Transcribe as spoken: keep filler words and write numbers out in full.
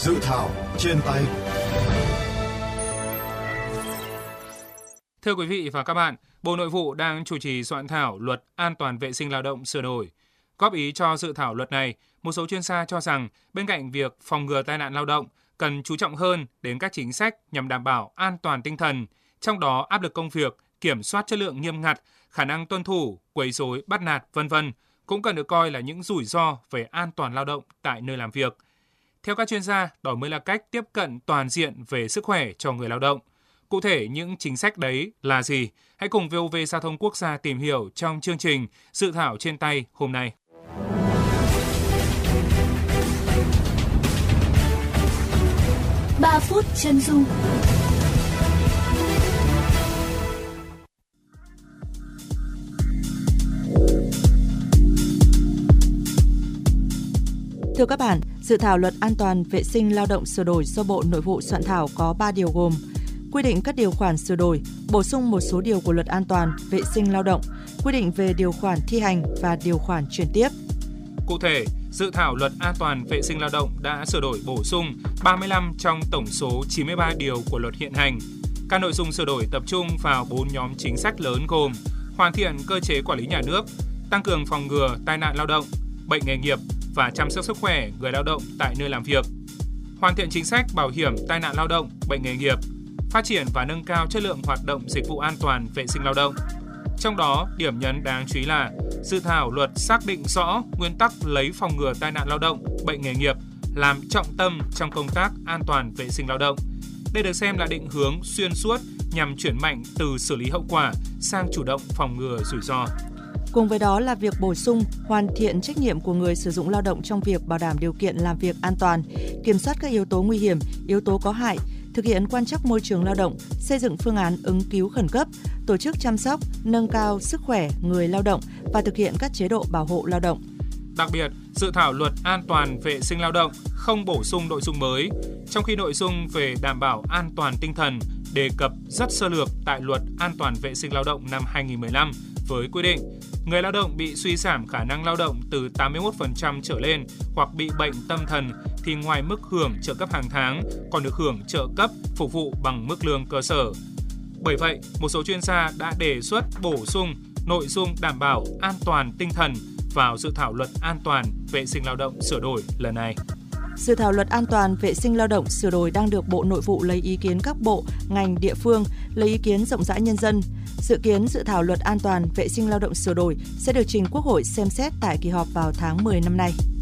Dự thảo trên tay. Thưa quý vị và các bạn, Bộ Nội vụ đang chủ trì soạn thảo Luật An toàn vệ sinh lao động sửa đổi. Góp ý cho dự thảo luật này, một số chuyên gia cho rằng bên cạnh việc phòng ngừa tai nạn lao động, cần chú trọng hơn đến các chính sách nhằm đảm bảo an toàn tinh thần, trong đó áp lực công việc, kiểm soát chất lượng nghiêm ngặt, khả năng tuân thủ, quấy rối, bắt nạt, vân vân cũng cần được coi là những rủi ro về an toàn lao động tại nơi làm việc. Theo các chuyên gia, đó mới là cách tiếp cận toàn diện về sức khỏe cho người lao động. Cụ thể, những chính sách đấy là gì? Hãy cùng vê o vê Giao thông Quốc gia tìm hiểu trong chương trình Dự thảo trên tay hôm nay. ba phút chân dung. Thưa các bạn, dự thảo Luật An toàn vệ sinh lao động sửa đổi do Bộ Nội vụ soạn thảo có ba điều gồm: quy định các điều khoản sửa đổi, bổ sung một số điều của Luật An toàn vệ sinh lao động, quy định về điều khoản thi hành và điều khoản chuyển tiếp. Cụ thể, dự thảo Luật An toàn vệ sinh lao động đã sửa đổi bổ sung ba mươi lăm trong tổng số chín mươi ba điều của luật hiện hành. Các nội dung sửa đổi tập trung vào bốn nhóm chính sách lớn gồm hoàn thiện cơ chế quản lý nhà nước, tăng cường phòng ngừa tai nạn lao động, bệnh nghề nghiệp và chăm sóc sức khỏe người lao động tại nơi làm việc, hoàn thiện chính sách bảo hiểm tai nạn lao động, bệnh nghề nghiệp, phát triển và nâng cao chất lượng hoạt động dịch vụ an toàn vệ sinh lao động. Trong đó, điểm nhấn đáng chú ý là dự thảo luật xác định rõ nguyên tắc lấy phòng ngừa tai nạn lao động, bệnh nghề nghiệp làm trọng tâm trong công tác an toàn vệ sinh lao động. Đây được xem là định hướng xuyên suốt nhằm chuyển mạnh từ xử lý hậu quả sang chủ động phòng ngừa rủi ro. Cùng với đó là việc bổ sung, hoàn thiện trách nhiệm của người sử dụng lao động trong việc bảo đảm điều kiện làm việc an toàn, kiểm soát các yếu tố nguy hiểm, yếu tố có hại, thực hiện quan trắc môi trường lao động, xây dựng phương án ứng cứu khẩn cấp, tổ chức chăm sóc, nâng cao sức khỏe người lao động và thực hiện các chế độ bảo hộ lao động. Đặc biệt, dự thảo Luật An toàn vệ sinh lao động không bổ sung nội dung mới, trong khi nội dung về đảm bảo an toàn tinh thần đề cập rất sơ lược tại Luật An toàn vệ sinh lao động năm hai nghìn không trăm mười lăm với quy định người lao động bị suy giảm khả năng lao động từ tám mươi mốt phần trăm trở lên hoặc bị bệnh tâm thần thì ngoài mức hưởng trợ cấp hàng tháng còn được hưởng trợ cấp phục vụ bằng mức lương cơ sở. Bởi vậy, một số chuyên gia đã đề xuất bổ sung nội dung đảm bảo an toàn tinh thần vào dự thảo Luật An toàn vệ sinh lao động sửa đổi lần này. Dự thảo Luật An toàn vệ sinh lao động sửa đổi đang được Bộ Nội vụ lấy ý kiến các bộ, ngành, địa phương, lấy ý kiến rộng rãi nhân dân. Dự kiến dự thảo Luật An toàn vệ sinh lao động sửa đổi sẽ được trình Quốc hội xem xét tại kỳ họp vào tháng mười năm nay.